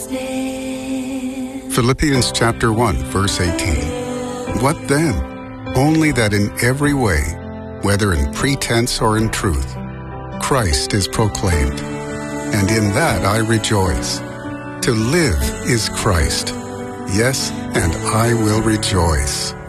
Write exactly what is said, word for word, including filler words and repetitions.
stand. Philippians chapter one, verse eighteen. What then? Only that in every way, whether in pretense or in truth, Christ is proclaimed, and in that I rejoice. To live is Christ. Yes, and I will rejoice.